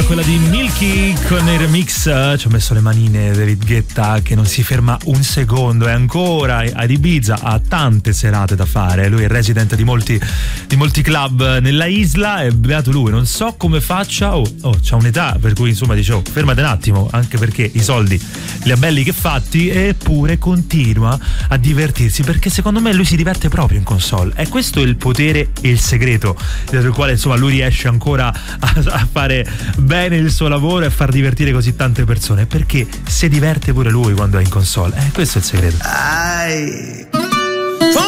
quella di Milky con il remix. Ci ho messo le manine David Guetta, che non si ferma un secondo, e ancora ad Ibiza ha tante serate da fare. Lui è resident di molti club nella isla, e beato lui, non so come faccia. C'ha un'età per cui insomma dice fermate un attimo, anche perché i soldi li ha belli che fatti, eppure continua a divertirsi, perché secondo me lui si diverte proprio in console. E questo è il potere e il segreto dietro il quale insomma lui riesce ancora a fare bene il suo lavoro e a far divertire così tante persone, perché si diverte pure lui quando è in console. Questo è il segreto.